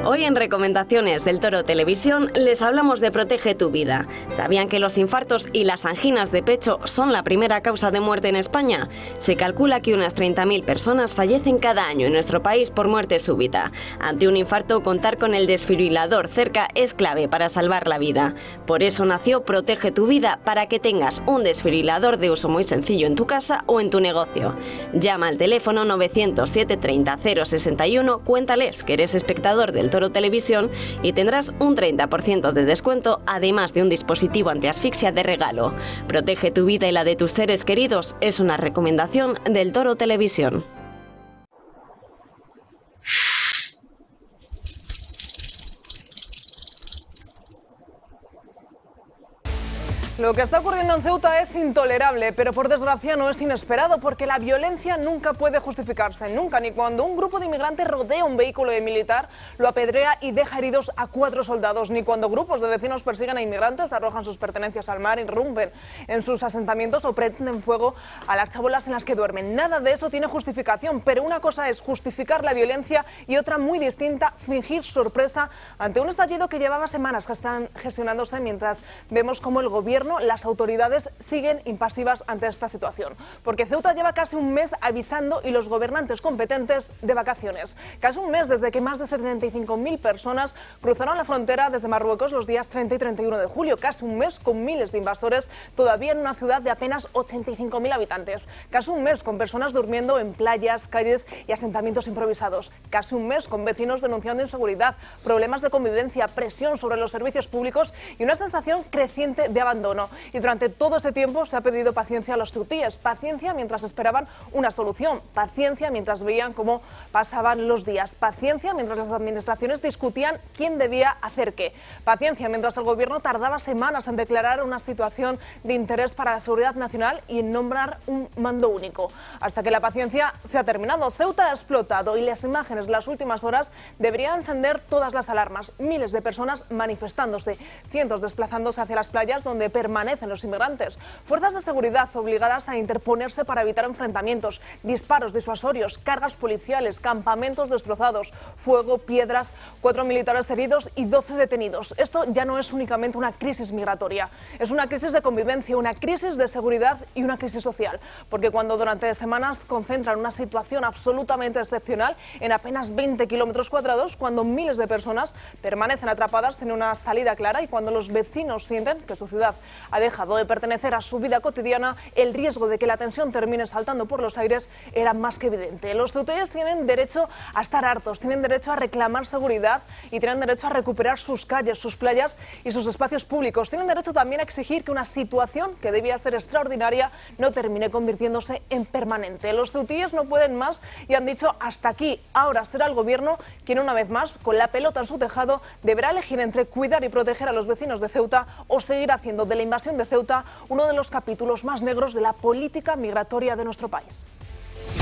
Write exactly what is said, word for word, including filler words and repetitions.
Hoy en Recomendaciones del Toro Televisión les hablamos de Protege tu vida. ¿Sabían que los infartos y las anginas de pecho son la primera causa de muerte en España? Se calcula que unas treinta mil personas fallecen cada año en nuestro país por muerte súbita. Ante un infarto, contar con el desfibrilador cerca es clave para salvar la vida. Por eso nació Protege tu vida, para que tengas un desfibrilador de uso muy sencillo en tu casa o en tu negocio. Llama al teléfono novecientos siete treinta cero sesenta y uno, cuéntales que eres espectador del Toro Televisión y tendrás un treinta por ciento de descuento, además de un dispositivo antiasfixia de regalo. Protege tu vida y la de tus seres queridos es una recomendación del Toro Televisión. Lo que está ocurriendo en Ceuta es intolerable, pero por desgracia no es inesperado, porque la violencia nunca puede justificarse, nunca, ni cuando un grupo de inmigrantes rodea un vehículo de militar, lo apedrea y deja heridos a cuatro soldados, ni cuando grupos de vecinos persiguen a inmigrantes, arrojan sus pertenencias al mar, irrumpen en sus asentamientos o prenden fuego a las chabolas en las que duermen. Nada de eso tiene justificación, pero una cosa es justificar la violencia y otra muy distinta, fingir sorpresa ante un estallido que llevaba semanas gestionándose, mientras vemos cómo el gobierno, las autoridades siguen impasivas ante esta situación, porque Ceuta lleva casi un mes avisando y los gobernantes competentes de vacaciones. Casi un mes desde que más de setenta y cinco mil personas cruzaron la frontera desde Marruecos los días treinta y treinta y uno de julio. Casi un mes con miles de invasores todavía en una ciudad de apenas ochenta y cinco mil habitantes. Casi un mes con personas durmiendo en playas, calles y asentamientos improvisados. Casi un mes con vecinos denunciando inseguridad, problemas de convivencia, presión sobre los servicios públicos y una sensación creciente de abandono. Y durante todo ese tiempo se ha pedido paciencia a los ceutíes, paciencia mientras esperaban una solución, paciencia mientras veían cómo pasaban los días, paciencia mientras las administraciones discutían quién debía hacer qué, paciencia mientras el gobierno tardaba semanas en declarar una situación de interés para la seguridad nacional y en nombrar un mando único. Hasta que la paciencia se ha terminado. Ceuta ha explotado y las imágenes de las últimas horas deberían encender todas las alarmas. Miles de personas manifestándose, cientos desplazándose hacia las playas donde permanecen los inmigrantes, fuerzas de seguridad obligadas a interponerse para evitar enfrentamientos, disparos disuasorios, cargas policiales, campamentos destrozados, fuego, piedras, cuatro militares heridos y doce detenidos. Esto ya no es únicamente una crisis migratoria, es una crisis de convivencia, una crisis de seguridad y una crisis social, porque cuando durante semanas concentran una situación absolutamente excepcional en apenas veinte kilómetros cuadrados, cuando miles de personas permanecen atrapadas en una salida clara y cuando los vecinos sienten que su ciudad ha dejado de pertenecer a su vida cotidiana, el riesgo de que la tensión termine saltando por los aires era más que evidente. Los ceutíes tienen derecho a estar hartos, tienen derecho a reclamar seguridad y tienen derecho a recuperar sus calles, sus playas y sus espacios públicos. Tienen derecho también a exigir que una situación que debía ser extraordinaria no termine convirtiéndose en permanente. Los ceutíes no pueden más y han dicho hasta aquí. Ahora será el gobierno quien, una vez más, con la pelota en su tejado, deberá elegir entre cuidar y proteger a los vecinos de Ceuta o seguir haciendo de la invasión de Ceuta uno de los capítulos más negros de la política migratoria de nuestro país.